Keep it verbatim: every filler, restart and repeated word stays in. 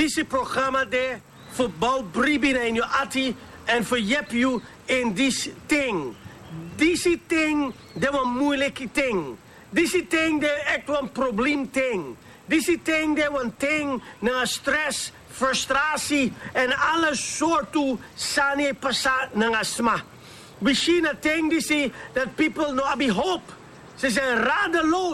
Deze programma de voetbal bribina in je ati en verjep je in this thing. Deze thing, dat een moeilijke thing. Deze thing, dat echt een probleem thing. Deze thing, dat een thing na stress, frustratie en alle soorten sane pasa na asma. We zien een thing die dat people no abi hoop. Ze zijn radeloos.